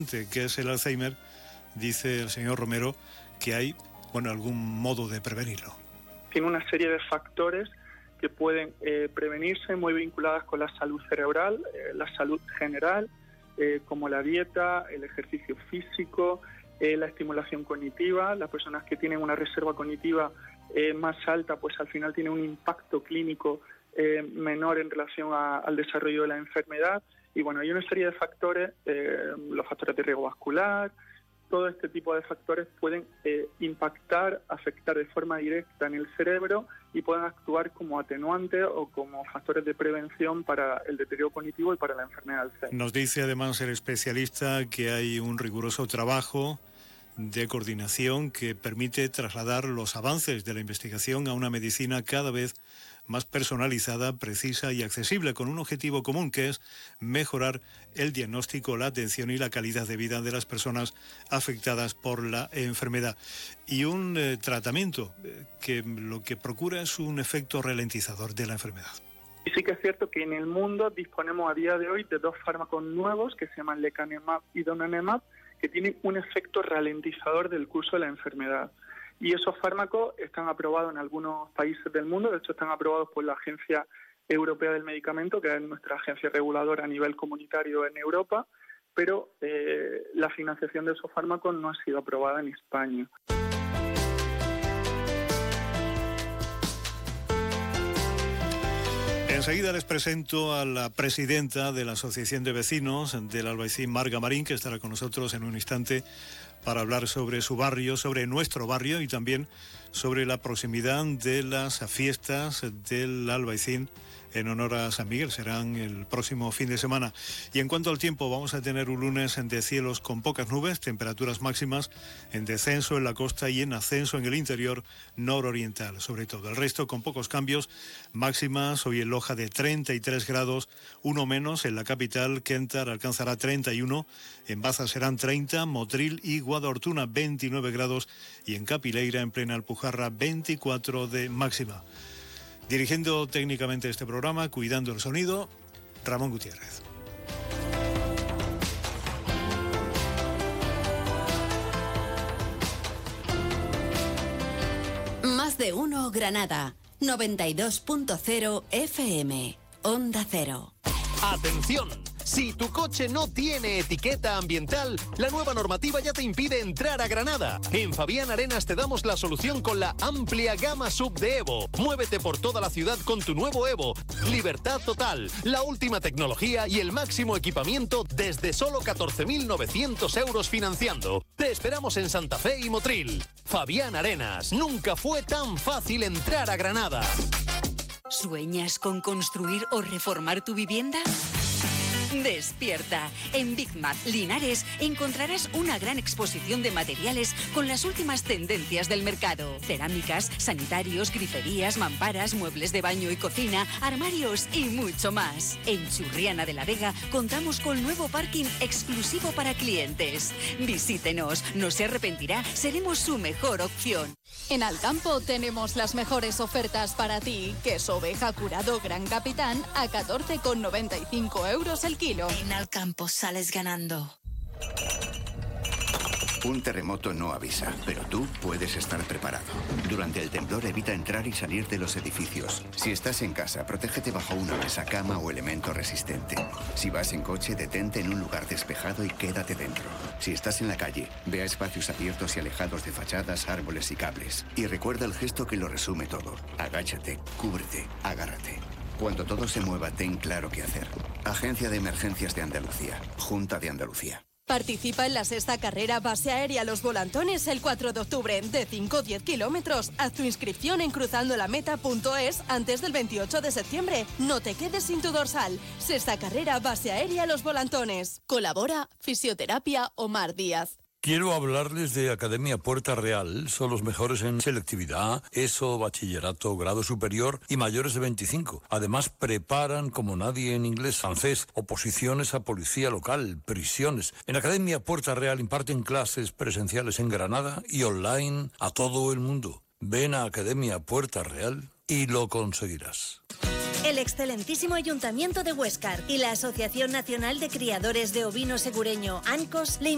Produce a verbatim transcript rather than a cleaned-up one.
que es el Alzheimer, dice el señor Romero que hay, bueno, algún modo de prevenirlo. Tiene una serie de factores que pueden eh, prevenirse, muy vinculadas con la salud cerebral, eh, la salud general, eh, como la dieta, el ejercicio físico, eh, la estimulación cognitiva. Las personas que tienen una reserva cognitiva eh, más alta, pues al final tiene un impacto clínico eh, menor en relación a, al desarrollo de la enfermedad. Y bueno, hay una serie de factores, eh, los factores de riesgo vascular, todo este tipo de factores pueden eh, impactar, afectar de forma directa en el cerebro y pueden actuar como atenuantes o como factores de prevención para el deterioro cognitivo y para la enfermedad de Alzheimer. Nos dice además el especialista que hay un riguroso trabajo de coordinación que permite trasladar los avances de la investigación a una medicina cada vez más personalizada, precisa y accesible, con un objetivo común que es mejorar el diagnóstico, la atención y la calidad de vida de las personas afectadas por la enfermedad. Y un eh, tratamiento eh, que lo que procura es un efecto ralentizador de la enfermedad. Y sí que es cierto que en el mundo disponemos a día de hoy de dos fármacos nuevos que se llaman lecanemab y donanemab, que tienen un efecto ralentizador del curso de la enfermedad. Y esos fármacos están aprobados en algunos países del mundo, de hecho están aprobados por la Agencia Europea del Medicamento, que es nuestra agencia reguladora a nivel comunitario en Europa, pero eh, la financiación de esos fármacos no ha sido aprobada en España. Enseguida les presento a la presidenta de la Asociación de Vecinos del Albaicín, Marga Marín, que estará con nosotros en un instante para hablar sobre su barrio, sobre nuestro barrio y también sobre la proximidad de las fiestas del Albaicín en honor a San Miguel. Serán el próximo fin de semana. Y en cuanto al tiempo, vamos a tener un lunes de cielos con pocas nubes, temperaturas máximas en descenso en la costa y en ascenso en el interior nororiental, sobre todo. El resto con pocos cambios, máximas hoy en Loja de treinta y tres grados, uno menos en la capital. Kéntar alcanzará treinta y uno, en Baza serán treinta, Motril y Guadortuna veintinueve grados y en Capileira, en plena Alpujarra, veinticuatro de máxima. Dirigiendo técnicamente este programa, cuidando el sonido, Ramón Gutiérrez. Más de uno Granada, noventa y dos punto cero F M, Onda Cero. ¡Atención! Si tu coche no tiene etiqueta ambiental, la nueva normativa ya te impide entrar a Granada. En Fabián Arenas te damos la solución con la amplia gama sub de Evo. Muévete por toda la ciudad con tu nuevo Evo. Libertad total, la última tecnología y el máximo equipamiento desde solo catorce mil novecientos euros financiando. Te esperamos en Santa Fe y Motril. Fabián Arenas, nunca fue tan fácil entrar a Granada. ¿Sueñas con construir o reformar tu vivienda? Despierta. En Big Mat Linares encontrarás una gran exposición de materiales con las últimas tendencias del mercado. Cerámicas, sanitarios, griferías, mamparas, muebles de baño y cocina, armarios y mucho más. En Churriana de la Vega contamos con nuevo parking exclusivo para clientes. Visítenos, no se arrepentirá, seremos su mejor opción. En Alcampo tenemos las mejores ofertas para ti. Queso oveja curado Gran Capitán a catorce con noventa y cinco euros el kilo. En Alcampo sales ganando. Un terremoto no avisa, pero tú puedes estar preparado. Durante el temblor evita entrar y salir de los edificios. Si estás en casa, protégete bajo una mesa, cama o elemento resistente. Si vas en coche, detente en un lugar despejado y quédate dentro. Si estás en la calle, ve a espacios abiertos y alejados de fachadas, árboles y cables. Y recuerda el gesto que lo resume todo. Agáchate, cúbrete, agárrate. Cuando todo se mueva, ten claro qué hacer. Agencia de Emergencias de Andalucía. Junta de Andalucía. Participa en la sexta carrera base aérea Los Volantones el cuatro de octubre de cinco a diez kilómetros. Haz tu inscripción en cruzandolameta punto es antes del veintiocho de septiembre. No te quedes sin tu dorsal. Sexta carrera base aérea Los Volantones. Colabora Fisioterapia Omar Díaz. Quiero hablarles de Academia Puerta Real. Son los mejores en selectividad, ESO, bachillerato, grado superior y mayores de veinticinco. Además, preparan como nadie en inglés, francés, oposiciones a policía local, prisiones. En Academia Puerta Real imparten clases presenciales en Granada y online a todo el mundo. Ven a Academia Puerta Real y lo conseguirás. El excelentísimo Ayuntamiento de Huéscar y la Asociación Nacional de Criadores de Ovino Segureño, ANCOS, le